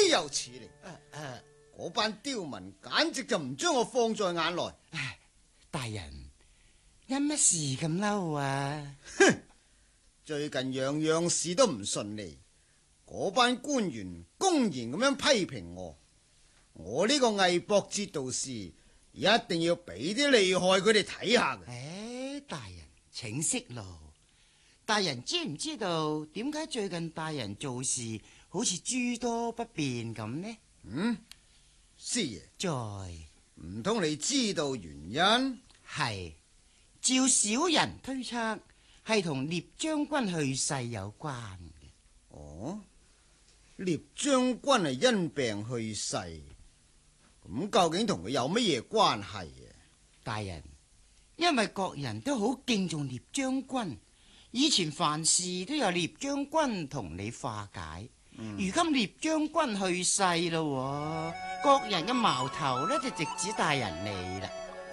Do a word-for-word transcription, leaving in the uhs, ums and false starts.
有此理！嗰、啊、班刁民簡直就唔將我放在眼內。 大人，因乜事咁嬲啊？ 哼！最近樣樣事都唔順利，嗰班官員公然咁樣批評我，我呢個魏博節度使一定要俾啲厲害佢哋睇下嘅。 唉，大人請息怒。大人知唔知道點解最近大人做事好似諸多不便咁呢？ 嗯，師爺， 在唔通你知道原因？ 係照小人推測，係同聶將軍去世有關嘅。 哦，聶將軍係因病去世，咁究竟同佢有乜嘢關係啊？大人， 因為各人都好敬重聶將軍，以前凡事都有聶將軍同你化解。嗯、如今聶將軍去世咯，各人嘅矛頭呢就直指大人你啦。